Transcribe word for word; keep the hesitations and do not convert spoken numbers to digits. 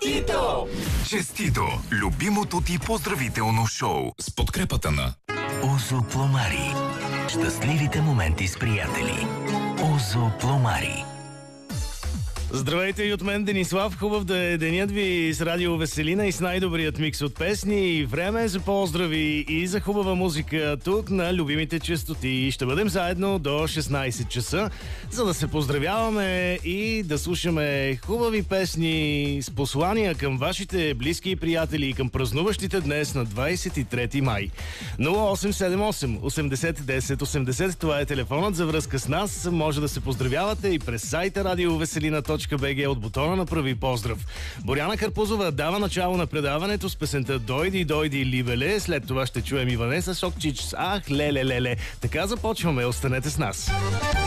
Честито! Честито! Любимото ти поздравително шоу с подкрепата на Озо Пломари. Щастливите моменти с приятели. Озо Пломари. Здравейте и от мен, Денислав. Хубав да е денят ви с Радио Веселина и с най-добрият микс от песни. Време е за поздрави и за хубава музика тук на любимите честоти. Ще бъдем заедно до шестнайсет часа, за да се поздравяваме и да слушаме хубави песни с послания към вашите близки и приятели и към празнуващите днес на двайсет и трети май. нула осем седем осем осемдесет десет осемдесет, това е телефонът за връзка с нас. Може да се поздравявате и през сайта радиовеселина точка бг от бутона направи поздрав. Боряна Карпузова дава начало на предаването с песента "Дойди, дойди, либеле". След това ще чуем Иванеса Сокчич с "Ах, леле, леле". Така започваме. Останете с нас.